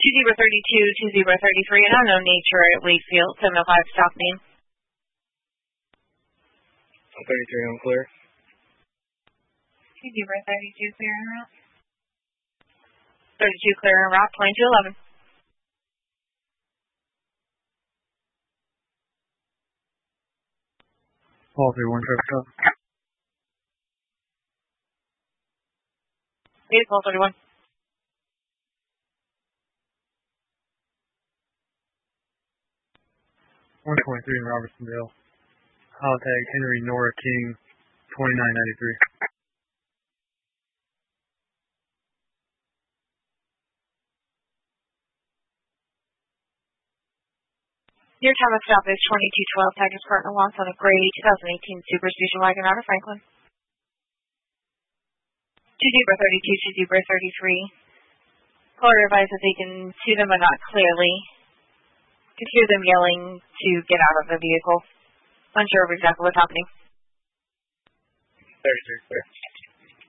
Zebra 32 to Zebra 33, an unknown nature at Wakefield, 705 stop name. 33 on clear. Zebra 32 clear en route. 32 clear en route, 2211. All 31 traffic stop. Vehicle 31. 123 in Robertsonville. Contact Henry Nora King, 2993. Your time of stop is 2212. Tag is partner wants on a gray 2018 Super Station Wagon out of Franklin. To Zebra 32 to Zebra 33. Caller advised that they can see them but not clearly. Could hear them yelling to get out of the vehicle. Unsure of exactly what's happening. 33 clear.